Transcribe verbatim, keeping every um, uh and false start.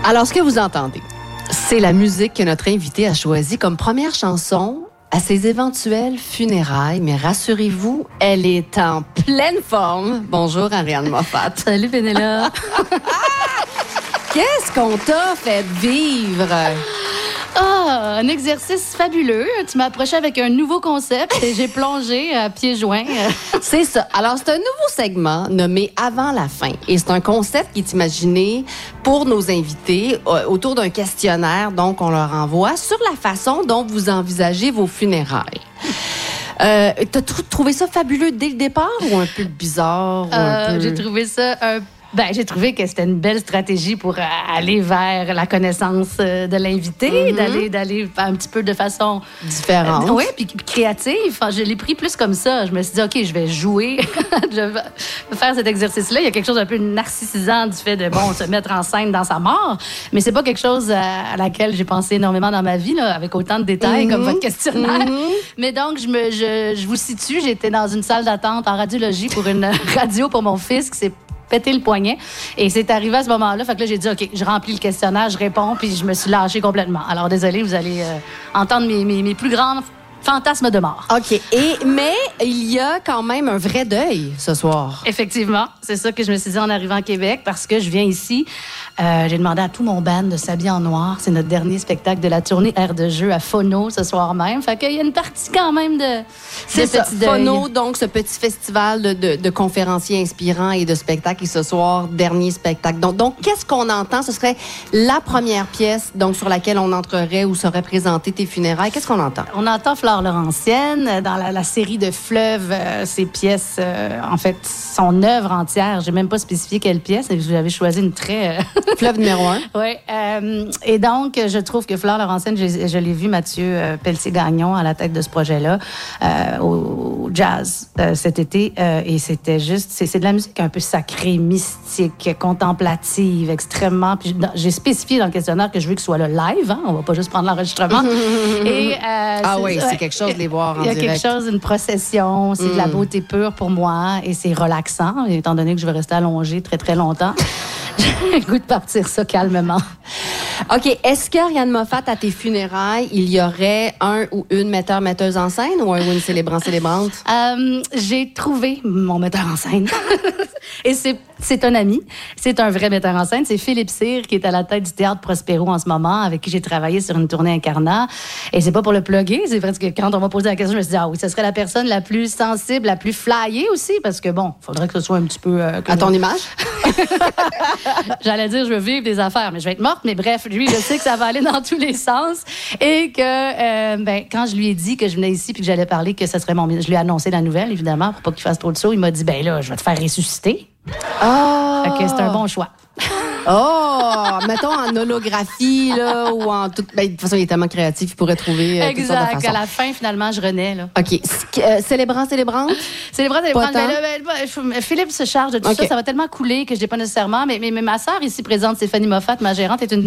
Alors, ce que vous entendez, c'est la musique que notre invité a choisie comme première chanson à ses éventuelles funérailles. Mais rassurez-vous, elle est en pleine forme. Bonjour, Ariane Moffat. Salut, Pénélope. Qu'est-ce qu'on t'a fait vivre? Ah, un exercice fabuleux. Tu m'as approché avec un nouveau concept et j'ai plongé à pieds joints. C'est ça. Alors, c'est un nouveau segment nommé Avant la fin. Et c'est un concept qui est imaginé pour nos invités euh, autour d'un questionnaire, donc on leur envoie, sur la façon dont vous envisagez vos funérailles. Euh, t'as tr- trouvé ça fabuleux dès le départ ou un peu bizarre? Ou Euh, un peu... J'ai trouvé ça un Ben, j'ai trouvé que c'était une belle stratégie pour euh, aller vers la connaissance euh, de l'invité, Mm-hmm. d'aller d'aller un petit peu de façon Différente. Euh, oui, puis puis créative. Enfin, je l'ai pris plus comme ça. Je me suis dit, OK, je vais jouer, je vais faire cet exercice-là. Il y a quelque chose d'un peu narcissisant du fait de, bon, se mettre en scène dans sa mort, mais c'est pas quelque chose à, à laquelle j'ai pensé énormément dans ma vie, là, avec autant de détails Mm-hmm. comme votre questionnaire. Mm-hmm. Mais donc, je, me, je, je vous situe, j'étais dans une salle d'attente en radiologie pour une radio pour mon fils qui s'est pété le poignet. Et c'est arrivé à ce moment-là. Fait que là, j'ai dit, OK, je remplis le questionnaire, je réponds, puis je me suis lâchée complètement. Alors, désolée, vous allez euh, entendre mes, mes, mes plus grands fantasmes de mort. OK. Et, mais il y a quand même un vrai deuil ce soir. Effectivement, c'est ça que je me suis dit en arrivant à Québec, parce que je viens ici. Euh, j'ai demandé à tout mon band de s'habiller en noir. C'est notre dernier spectacle de la tournée Air de jeu à Phono ce soir même. Fait qu'il y a une partie quand même de, C'est de ça, petit deuil. Phono, donc ce petit festival de, de, de conférenciers inspirants et de spectacles. Et ce soir, dernier spectacle. Donc, donc qu'est-ce qu'on entend? Ce serait la première pièce donc sur laquelle on entrerait ou serait présentée tes funérailles. Qu'est-ce qu'on entend? On entend Flore Laurentienne dans la, la série de Fleuves. Euh, ces pièces, euh, en fait, son œuvre entière. J'ai même pas spécifié quelle pièce. Vous avez choisi une très... Fleuve numéro un. Oui. Euh, et donc, je trouve que Flore Laurentienne, je, je l'ai vu, Mathieu euh, Pelletier-Gagnon, à la tête de ce projet-là, euh, au, au jazz euh, cet été. Euh, et c'était juste... C'est, c'est de la musique un peu sacrée, mystique, contemplative, extrêmement... Puis j'ai spécifié dans le questionnaire que je veux que ce soit le live. Hein? On va pas juste prendre l'enregistrement. et, euh, Ah c'est, oui, ouais, c'est quelque chose de les voir en il y a direct. quelque chose, une procession, c'est Mm. de la beauté pure pour moi et c'est relaxant, étant donné que je vais rester allongée très, très longtemps. J'ai le goût de partir ça calmement. OK. Est-ce qu'Ariane Moffat, à tes funérailles, il y aurait un ou une metteur, metteuse en scène ou un ou une célébrant, célébrante? Euh, j'ai trouvé mon metteur en scène. Et c'est, c'est un ami. C'est un vrai metteur en scène. C'est Philippe Cyr, qui est à la tête du Théâtre Prospero en ce moment, avec qui j'ai travaillé sur une tournée Incarnat. Et c'est pas pour le plugger. C'est parce que quand on m'a posé la question, je me suis dit, ah oui, ce serait la personne la plus sensible, la plus flyée aussi, parce que bon, il faudrait que ce soit un petit peu... Euh, À ton image? J'allais dire, je veux vivre des affaires, mais je vais être morte. Mais bref, lui, je sais que ça va aller dans tous les sens. Et que, euh, ben, quand je lui ai dit que je venais ici puis que j'allais parler, que ce serait mon... Je lui ai annoncé la nouvelle, évidemment, pour pas qu'il fasse trop de sauts. Il m'a dit, ben là, je vais te faire ressusciter. Oh! Fait que c'est un bon choix. Oh! Mettons en holographie, là, ou en tout... Ben, de toute façon, il est tellement créatif, il pourrait trouver euh, toutes sortes de Exact. façons. À la fin, finalement, je renais, là. OK. C- euh, célébrant, célébrante? Célébrant, Pas célébrant. tant? Ben là, ben, ben, Philippe se charge de tout OK. ça. Ça va tellement couler que je n'ai pas nécessairement. Mais, mais, mais ma sœur, ici présente, Stéphanie Moffat, ma gérante, est une